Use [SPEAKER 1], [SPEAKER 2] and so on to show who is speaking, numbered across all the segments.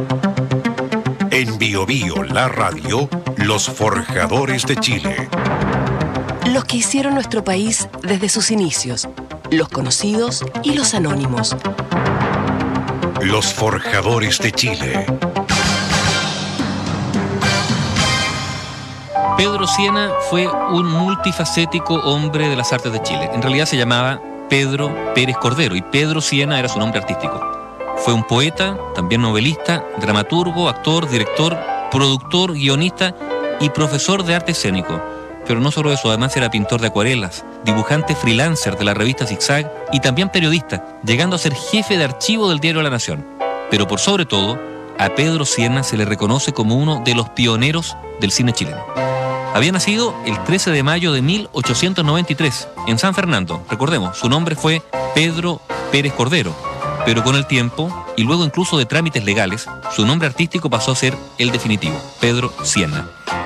[SPEAKER 1] En Bio Bio, la radio, los forjadores de Chile.
[SPEAKER 2] Los que hicieron nuestro país desde sus inicios, los conocidos y los anónimos.
[SPEAKER 1] Los forjadores de Chile.
[SPEAKER 3] Pedro Sienna fue un multifacético hombre de las artes de Chile. En realidad se llamaba Pedro Pérez Cordero y Pedro Sienna era su nombre artístico. Fue un poeta, también novelista, dramaturgo, actor, director, productor, guionista y profesor de arte escénico. Pero no solo eso, además era pintor de acuarelas, dibujante freelancer de la revista Zigzag y también periodista, llegando a ser jefe de archivo del diario La Nación. Pero por sobre todo, a Pedro Sienna se le reconoce como uno de los pioneros del cine chileno. Había nacido el 13 de mayo de 1893 en San Fernando. Recordemos, su nombre fue Pedro Pérez Cordero, pero con el tiempo, y luego incluso de trámites legales, su nombre artístico pasó a ser el definitivo, Pedro Sienna.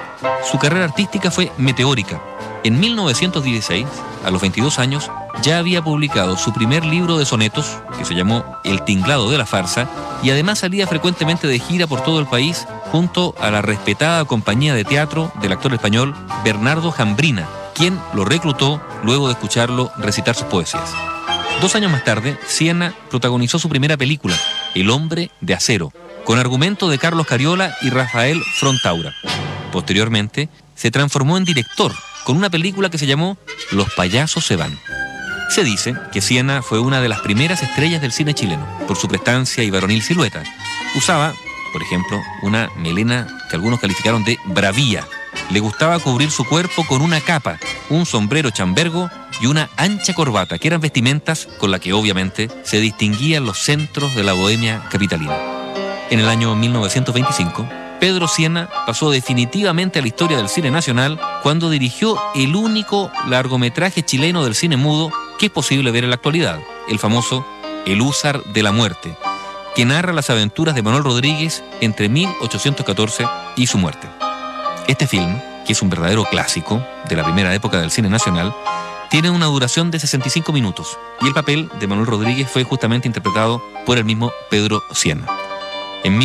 [SPEAKER 3] Su carrera artística fue meteórica. En 1916, a los 22 años, ya había publicado su primer libro de sonetos, que se llamó El tinglado de la farsa, y además salía frecuentemente de gira por todo el país junto a la respetada compañía de teatro del actor español Bernardo Jambrina, quien lo reclutó luego de escucharlo recitar sus poesías. 2 años más tarde, Sienna protagonizó su primera película, El hombre de acero, con argumento de Carlos Cariola y Rafael Frontaura. Posteriormente, se transformó en director, con una película que se llamó Los payasos se van. Se dice que Sienna fue una de las primeras estrellas del cine chileno, por su prestancia y varonil silueta. Usaba, por ejemplo, una melena que algunos calificaron de bravía. Le gustaba cubrir su cuerpo con una capa, un sombrero chambergo y una ancha corbata, que eran vestimentas con las que obviamente se distinguían los centros de la bohemia capitalina. En el año 1925, Pedro Sienna pasó definitivamente a la historia del cine nacional cuando dirigió el único largometraje chileno del cine mudo que es posible ver en la actualidad, el famoso El húsar de la muerte, que narra las aventuras de Manuel Rodríguez entre 1814 y su muerte. Este film, que es un verdadero clásico de la primera época del cine nacional, tiene una duración de 65 minutos y el papel de Manuel Rodríguez fue justamente interpretado por el mismo Pedro Sienna. En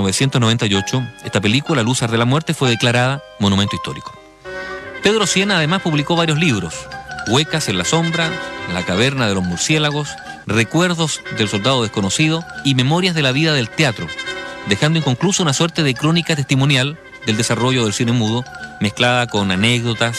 [SPEAKER 3] 1998, esta película, El húsar de la muerte, fue declarada monumento histórico. Pedro Sienna además publicó varios libros: Huecas en la sombra, La caverna de los murciélagos, Recuerdos del soldado desconocido y Memorias de la vida del teatro, dejando inconcluso una suerte de crónica testimonial del desarrollo del cine mudo, mezclada con anécdotas